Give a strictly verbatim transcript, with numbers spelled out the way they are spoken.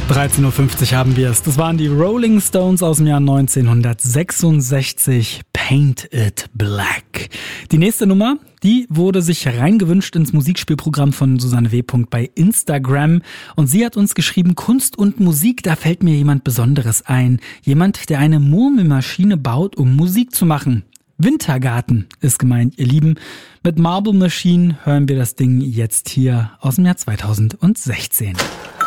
dreizehn Uhr fünfzig haben wir es. Das waren die Rolling Stones aus dem Jahr neunzehnhundertsechsundsechzig. Paint It Black. Die nächste Nummer, die wurde sich reingewünscht ins Musikspielprogramm von Susanne W. bei Instagram. Und sie hat uns geschrieben, Kunst und Musik, da fällt mir jemand Besonderes ein. Jemand, der eine Murmelmaschine baut, um Musik zu machen. Wintergarten ist gemeint, ihr Lieben. Mit Marble Machine hören wir das Ding jetzt hier aus dem Jahr zweitausendsechzehn.